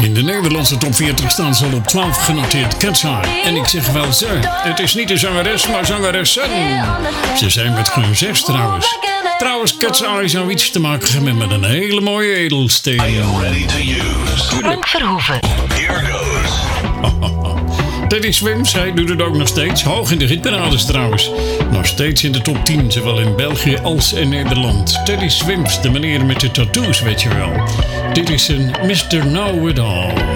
In de Nederlandse top 40 staan ze al op 12 genoteerd. Cat's Eye. En ik zeg wel ze. Het is niet de zangeres, maar zangeressen. Ze zijn met groen 6 trouwens. Trouwens, Cat's Eye zou iets te maken hebben met een hele mooie edelsteen. Are you ready to use? Frank Verhoeven. Here goes. Teddy Swims, hij doet het ook nog steeds. Hoog in de hitparades trouwens. Nog steeds in de top 10, zowel in België als in Nederland. Teddy Swims, de meneer met de tattoos, weet je wel. Dit is een Mr. Know-It-All.